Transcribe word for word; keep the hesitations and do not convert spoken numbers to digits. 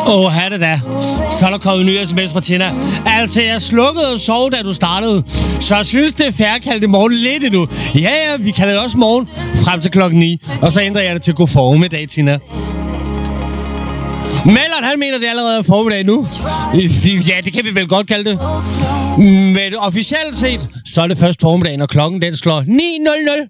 Åh, oh, det da. Så er der kommet en ny sms fra Tina. Altså, jeg slukkede og sov, da du startede. Så jeg synes, det er fair at kalde det morgen lidt endnu. Ja, ja, vi kalder det også morgen frem til klokken ni. Og så ændrer jeg det til god formiddag, Tina. Mellert, han mener, det er allerede formiddag nu. Ja, det kan vi vel godt kalde det. Men officielt set, så er det først formiddag, når klokken den slår ni nul nul.